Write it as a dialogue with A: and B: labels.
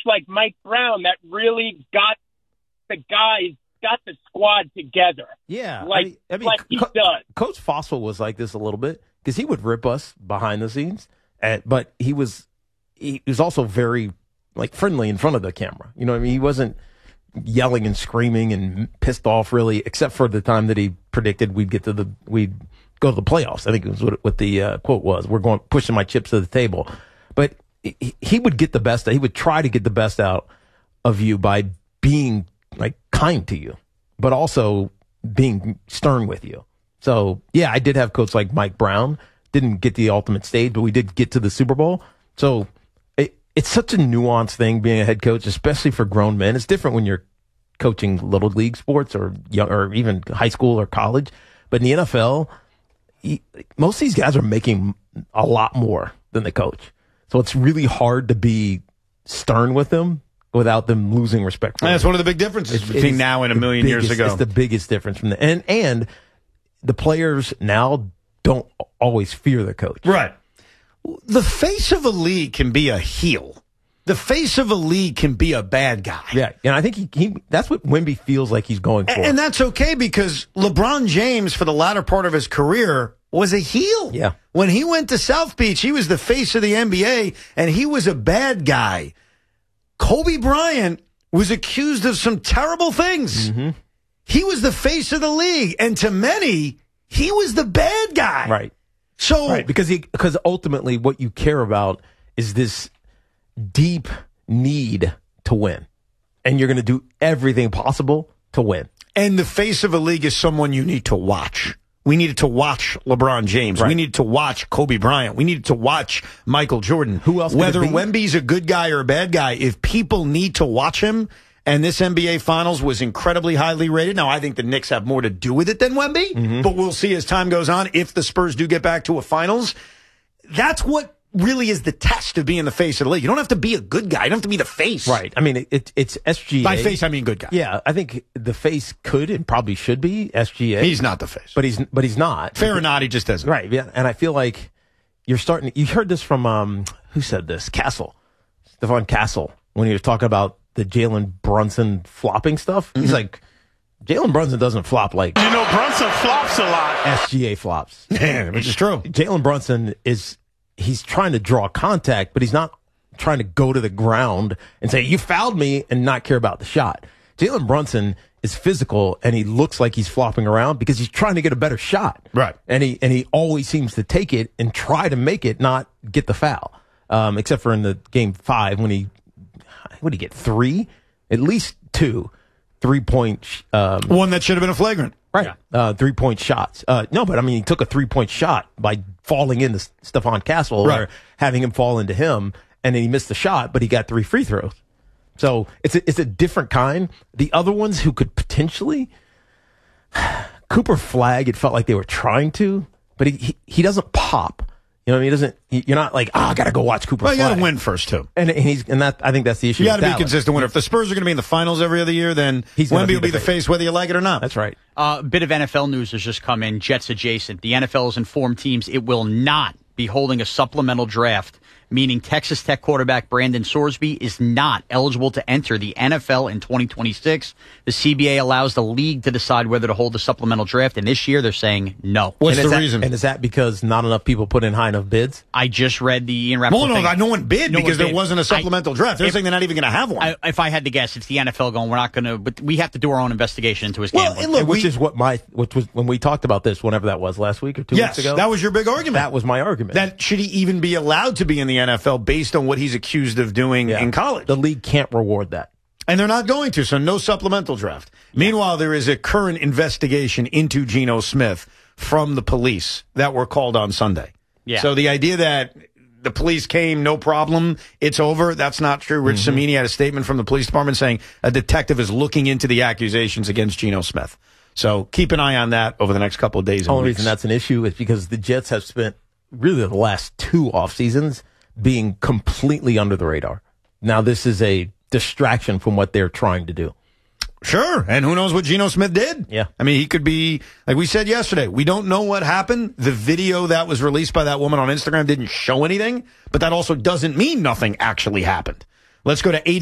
A: like Mike Brown that really got the squad together.
B: Yeah.
A: Like he does.
B: Coach Fossil was like this a little bit because he would rip us behind the scenes, but he was also very like friendly in front of the camera. You know what I mean? He wasn't yelling and screaming and pissed off really, except for the time that he predicted we'd go to the playoffs. I think it was what the quote was. We're pushing my chips to the table. But he would get the best. He would try to get the best out of you by being like kind to you, but also being stern with you. So yeah, I did have coach like Mike Brown. Didn't get the ultimate stage, but we did get to the Super Bowl. So it's such a nuanced thing being a head coach, especially for grown men. It's different when you're coaching little league sports or young, or even high school or college. But in the NFL, most of these guys are making a lot more than the coach. So it's really hard to be stern with them without them losing respect for them.
C: That's one of the big differences between now and a million years ago.
B: It's the biggest difference from and the players now don't always fear the coach.
C: Right. The face of a league can be a heel. The face of a league can be a bad guy.
B: Yeah, and I think he that's what Wemby feels like he's going for.
C: And that's okay because LeBron James, for the latter part of his career, was a heel.
B: Yeah.
C: When he went to South Beach, he was the face of the NBA, and he was a bad guy. Kobe Bryant was accused of some terrible things. Mm-hmm. He was the face of the league, and to many, he was the bad guy.
B: Right.
C: So,
B: right, because ultimately what you care about is this deep need to win. And you're going to do everything possible to win.
C: And the face of a league is someone you need to watch. We needed to watch LeBron James. Right. We needed to watch Kobe Bryant. We needed to watch Michael Jordan.
B: Who else?
C: Whether Wemby's a good guy or a bad guy, if people need to watch him, and this NBA Finals was incredibly highly rated. Now, I think the Knicks have more to do with it than Wemby, but we'll see as time goes on if the Spurs do get back to a Finals. That's what really is the test of being the face of the league. You don't have to be a good guy. You don't have to be the face.
B: Right. I mean, it's SGA.
C: By face, I mean good guy.
B: Yeah, I think the face could and probably should be SGA.
C: He's not the face.
B: But he's not.
C: Fair or not, he just doesn't.
B: Right, yeah. And I feel like you heard this from, who said this? Stephon Castle, when he was talking about the Jalen Brunson flopping stuff. Mm-hmm. He's like, Jalen Brunson doesn't flop like...
D: You know, Brunson flops a lot.
B: SGA flops.
C: Yeah, which is true.
B: Jalen Brunson he's trying to draw contact, but he's not trying to go to the ground and say, you fouled me, and not care about the shot. Jalen Brunson is physical, and he looks like he's flopping around because he's trying to get a better shot.
C: Right.
B: And he always seems to take it and try to make it, not get the foul. Except for in the game 5 when what did he get? 3? At least 2 3-point.
C: One that should have been a flagrant.
B: Right. Yeah. 3-point shots. No, but I mean, he took a 3-point shot by falling into Stephon Castle or having him fall into him, and then he missed the shot, but he got 3 free throws. So it's a different kind. The other ones who could potentially, Cooper Flagg, it felt like they were trying to, but he doesn't pop. You know what I mean? You're not like, I got to go watch Cooper Flagg.
C: You got to win first, too.
B: And that, I think that's the issue.
C: You got to be a consistent winner. If the Spurs are going to be in the finals every other year, then Wemby will be the face whether you like it or not.
B: That's right.
E: A bit of NFL news has just come in, Jets adjacent. The NFL has informed teams it will not be holding a supplemental draft, meaning Texas Tech quarterback Brandon Sorsby is not eligible to enter the NFL in 2026. The CBA allows the league to decide whether to hold a supplemental draft, and this year they're saying no.
C: What's the reason?
B: And is that because not enough people put in high enough bids?
E: I just read the Ian Rappaport thing.
C: No one bid because there wasn't a supplemental draft. They're saying they're not even going to have one.
E: If I had to guess, it's the NFL going, we're not going to, but we have to do our own investigation into his gambling.
B: Look, which was when we talked about this, whenever that was, last week or 2 weeks ago.
C: Yes, that was your big argument.
B: That was my argument.
C: That should he even be allowed to be in the NFL based on what he's accused of doing in college?
B: The league can't reward that.
C: And they're not going to, so no supplemental draft. Meanwhile, there is a current investigation into Geno Smith from the police that were called on Sunday. Yeah. So the idea that the police came, no problem, it's over, that's not true. Rich Cimini had a statement from the police department saying a detective is looking into the accusations against Geno Smith. So keep an eye on that over the next couple of days.
B: The only reason that's an issue is because the Jets have spent really the last 2 off seasons being completely under the radar. Now this is a distraction from what they're trying to do.
C: Sure, and who knows what Geno Smith did?
B: Yeah.
C: I mean, he could be, like we said yesterday, we don't know what happened. The video that was released by that woman on Instagram didn't show anything, but that also doesn't mean nothing actually happened. Let's go to